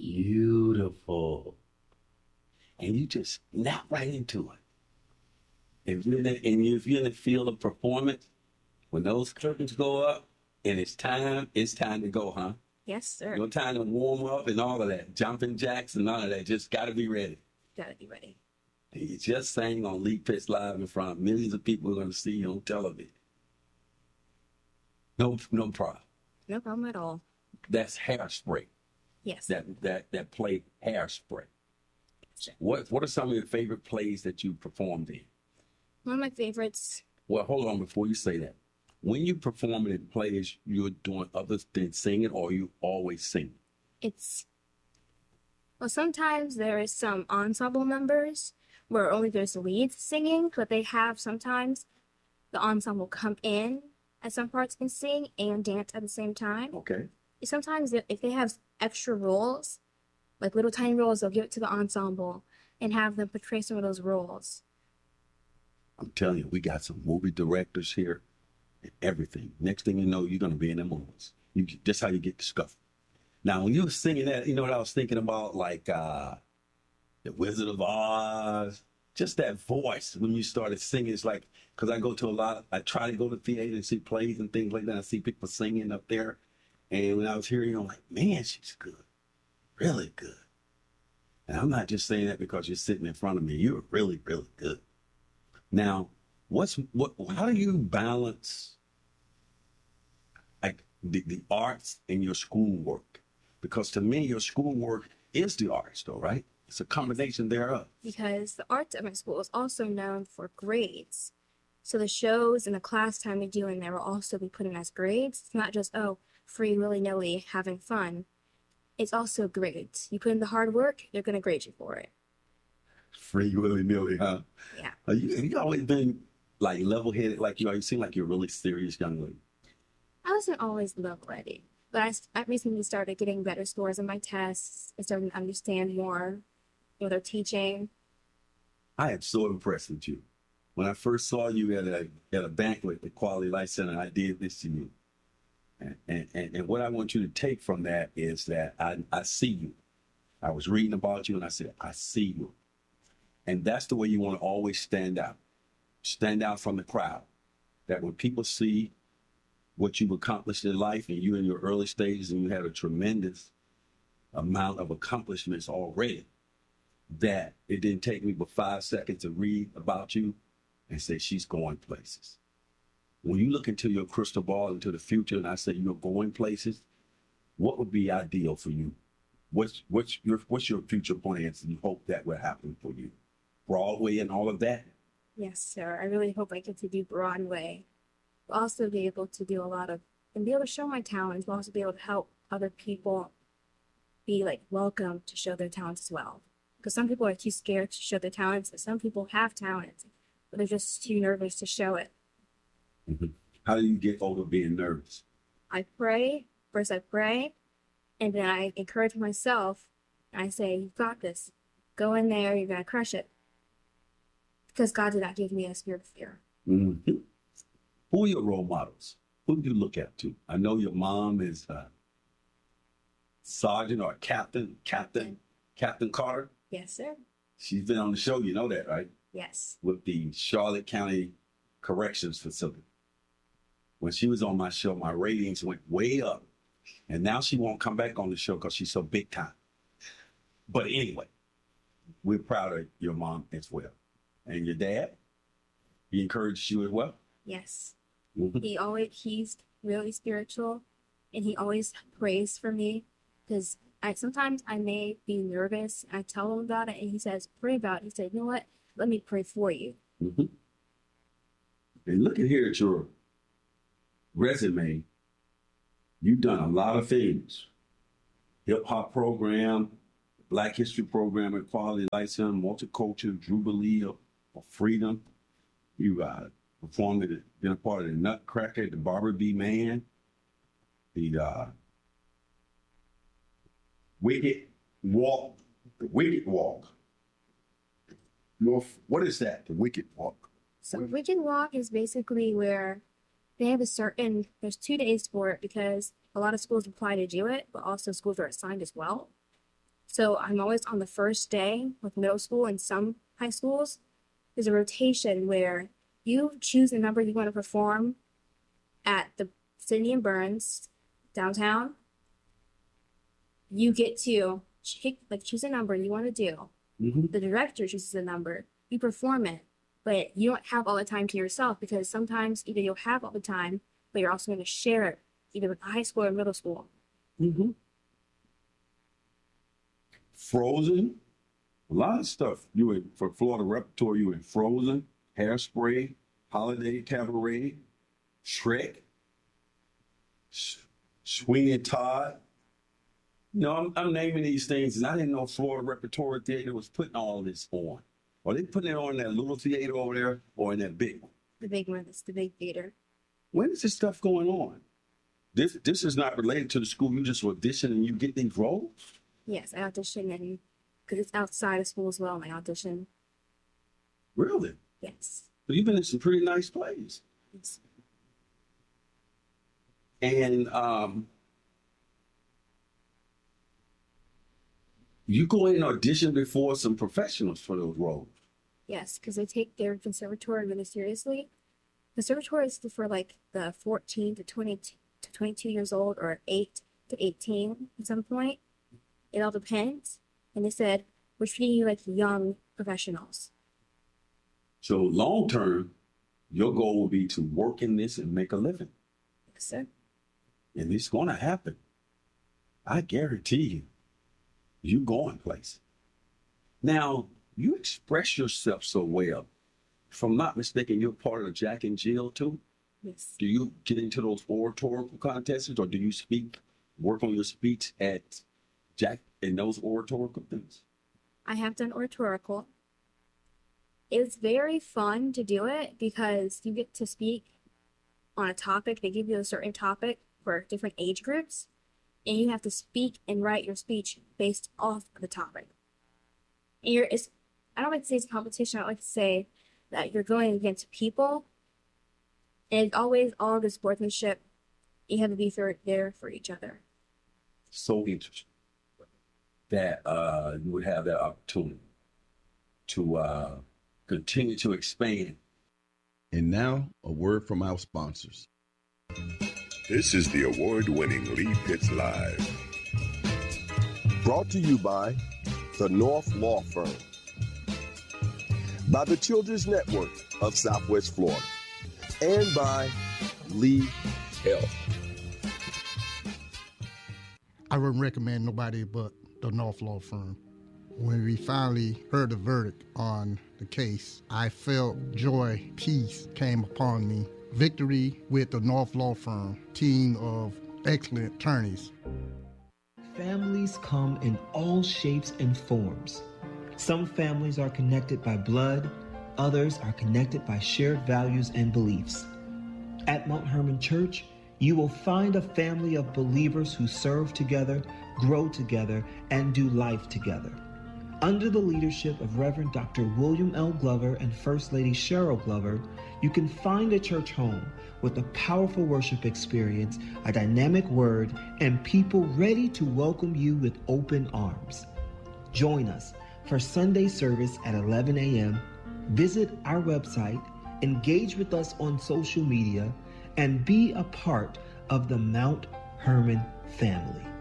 Beautiful. And you just snap right into it. If you're in the field of performance, when those curtains go up and it's time to go, huh? Yes, sir. No time to warm up and all of that. Jumping jacks and all of that. Just got to be ready. Gotta be ready. And you just sang on League Pitch Live in front of millions of people who are going to see you on television. No problem. No problem at all. That's Hairspray. Yes. That play Hairspray. What are some of your favorite plays that you performed in? One of my favorites. Well, hold on before you say that. When you perform in plays, you're doing other than singing, or you always sing? Well, sometimes there is some ensemble numbers where only there's leads singing, but they have sometimes the ensemble come in at some parts and sing and dance at the same time. Okay. Sometimes if they have extra roles, like little tiny roles, they'll give it to the ensemble and have them portray some of those roles. I'm telling you, we got some movie directors here and everything. Next thing you know, you're going to be in the movies. That's how you get discovered. Now, when you were singing that, you know what I was thinking about? Like The Wizard of Oz. Just that voice when you started singing. It's like, because I try to go to theater and see plays and things like that. I see people singing up there. And when I was hearing you, I'm like, man, she's good. Really good. And I'm not just saying that because you're sitting in front of me. You're really, really good. Now, how do you balance like the arts and your schoolwork? Because to me, your schoolwork is the arts, though, right? It's a combination thereof. Because the arts at my school is also known for grades. So the shows and the class time we do in there will also be put in as grades. It's not just, free willy-nilly having fun. It's also grades. You put in the hard work, they're going to grade you for it. Free willy-nilly, huh? Yeah. Have you always been like level-headed like you are? You seem like you're a really serious young lady. I wasn't always level-headed, but I recently started getting better scores on my tests and starting to understand more what they're teaching. I am so impressed with you. When I first saw you at a banquet at Quality Life Center, I did this to you. And what I want you to take from that is that I see you. I was reading about you and I said, I see you. And that's the way you want to always stand out. Stand out from the crowd. That when people see what you've accomplished in life and you're in your early stages and you had a tremendous amount of accomplishments already, that it didn't take me but 5 seconds to read about you and say she's going places. When you look into your crystal ball into the future and I say you're going places, what would be ideal for you? What's your future plans and you hope that will happen for you? Broadway and all of that? Yes, sir. I really hope I get to do Broadway. But also be able to do and be able to show my talents, but also be able to help other people be welcome to show their talents as well. Because some people are too scared to show their talents, and some people have talents, but they're just too nervous to show it. Mm-hmm. How do you get over being nervous? I pray. First I pray, and then I encourage myself. And I say, you've got this. Go in there, you're going to crush it. Because God did not give me a spirit of fear. Mm-hmm. Who are your role models? Who do you look up to? I know your mom is Sergeant or Captain Carter. Yes, sir. She's been on the show, you know that, right? Yes. With the Charlotte County Corrections Facility. When she was on my show, my ratings went way up. And now she won't come back on the show because she's so big time. But anyway, we're proud of your mom as well. And your dad, he encouraged you as well? Yes. Mm-hmm. He's really spiritual, and he always prays for me, because sometimes I may be nervous. I tell him about it, and he says, pray about it. He said, you know what? Let me pray for you. Mm-hmm. And looking here at your resume, you've done a lot of things. Hip hop program, Black History program at Quality Life Center, Multicultural Jubilee of Freedom. You performed been a part of the Nutcracker, the Barbara B. Man, the Wicked Walk. What is that? The Wicked Walk. So Wicked Walk is basically where they have there's 2 days for it, because a lot of schools apply to do it, but also schools are assigned as well. So I'm always on the first day with middle school and some high schools. There's a rotation where you choose the number you want to perform at the Sidney and Burns downtown. You get to choose a number you want to do. Mm-hmm. The director chooses a number. You perform it, but you don't have all the time to yourself because sometimes either you'll have all the time, but you're also going to share it either with high school or middle school. Mm-hmm. Frozen, a lot of stuff. You in for Florida Repertoire, you in Frozen, Hairspray, Holiday Cabaret, Shrek, Sweeney Todd. You know, I'm naming these things, and I didn't know Florida Repertoire Theater was putting all this on. Are they putting it on in that little theater over there or in that big one? The big one, it's the big theater. When is this stuff going on? This is not related to the school. You just audition and you get these roles? Yes, I audition and because it's outside of school as well, I audition. Really? Yes. So you've been in some pretty nice plays. Yes. And you go in and audition before some professionals for those roles. Yes, because they take their conservatory really seriously. Conservatory is for like the 14 to 22 years old or 8 to 18 at some point. It all depends. And they said, we're treating you like young professionals. So long term, your goal will be to work in this and make a living. Yes, sir. And it's going to happen. I guarantee you, you going places. Now, you express yourself so well. If I'm not mistaken, you're part of Jack and Jill too? Yes. Do you get into those oratorical contests or do you work on your speech at Jack and those oratorical things? I have done oratorical. It's very fun to do it because you get to speak on a topic. They give you a certain topic for different age groups, and you have to speak and write your speech based off the topic. And I don't like to say it's a competition. I like to say that you're going against people, and it's always all the sportsmanship. You have to be there for each other. So interesting that you would have that opportunity to continue to expand. And now, a word from our sponsors. This is the award-winning Lee Pitts Live. Brought to you by the North Law Firm, by the Children's Network of Southwest Florida, and by Lee Health. I wouldn't recommend nobody but the North Law Firm. When we finally heard the verdict on the case, I felt joy, peace came upon me. Victory with the North Law Firm, team of excellent attorneys. Families come in all shapes and forms. Some families are connected by blood, others are connected by shared values and beliefs. At Mount Hermon Church, you will find a family of believers who serve together, grow together, and do life together. Under the leadership of Reverend Dr. William L. Glover and First Lady Cheryl Glover, you can find a church home with a powerful worship experience, a dynamic word, and people ready to welcome you with open arms. Join us for Sunday service at 11 a.m. Visit our website, engage with us on social media, and be a part of the Mount Hermon family.